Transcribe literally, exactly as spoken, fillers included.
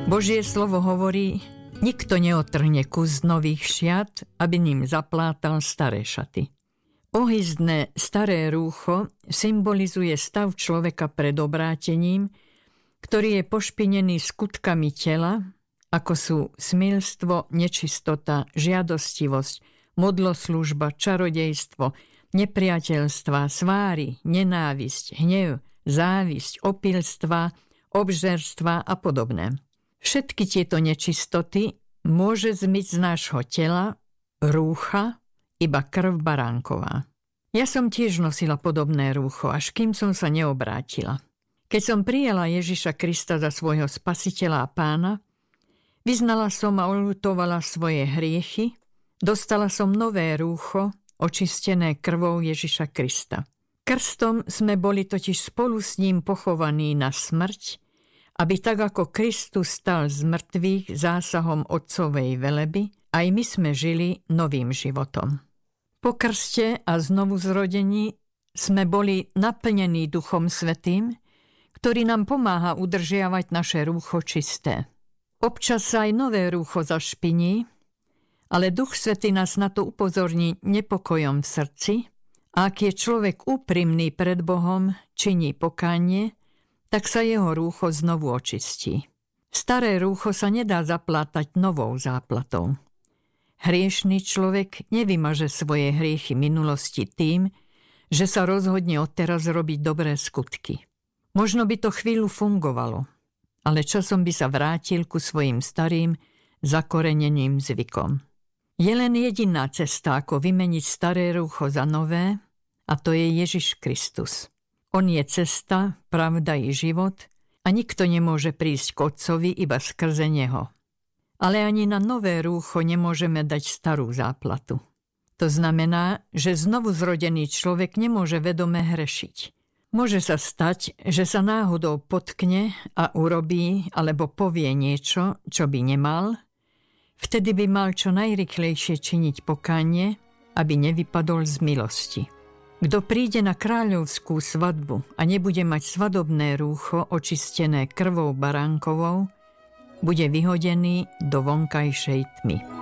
Božie slovo hovorí, nikto neotrhne kus nových šiat, aby ním zaplátal staré šaty. Ohyzdné staré rúcho symbolizuje stav človeka pred obrátením, ktorý je pošpinený skutkami tela, ako sú smilstvo, nečistota, žiadostivosť, modloslužba, čarodejstvo, nepriateľstva, sváry, nenávisť, hnev, závisť, opilstva, obžerstva a podobné. Všetky tieto nečistoty môže zmyť z nášho tela, rúcha, iba krv baránková. Ja som tiež nosila podobné rúcho, až kým som sa neobrátila. Keď som prijala Ježiša Krista za svojho spasiteľa a pána, vyznala som a oľutovala svoje hriechy, dostala som nové rúcho, očistené krvou Ježiša Krista. Krstom sme boli totiž spolu s ním pochovaní na smrť, aby tak ako Kristus stal z mŕtvych zásahom Otcovej veleby, aj my sme žili novým životom. Po krste a znovu zrodení sme boli naplnení Duchom Svätým, ktorý nám pomáha udržiavať naše rúcho čisté. Občas sa aj nové rúcho zašpiní, ale Duch Svätý nás na to upozorní nepokojom v srdci, a ak je človek úprimný pred Bohom, činí pokánie, tak sa jeho rúcho znovu očistí. Staré rúcho sa nedá zaplátať novou záplatou. Hriešný človek nevymaže svoje hriechy minulosti tým, že sa rozhodne odteraz robiť dobré skutky. Možno by to chvíľu fungovalo, ale časom by sa vrátil ku svojim starým, zakoreneným zvykom. Je len jediná cesta, ako vymeniť staré rúcho za nové, a to je Ježiš Kristus. On je cesta, pravda i život a nikto nemôže prísť k Otcovi iba skrze neho. Ale ani na nové rúcho nemôžeme dať starú záplatu. To znamená, že znovu zrodený človek nemôže vedome hrešiť. Môže sa stať, že sa náhodou potkne a urobí alebo povie niečo, čo by nemal. Vtedy by mal čo najrýchlejšie činiť pokánie, aby nevypadol z milosti. Kto príde na kráľovskú svadbu a nebude mať svadobné rúcho očistené krvou baránkovou, bude vyhodený do vonkajšej tmy.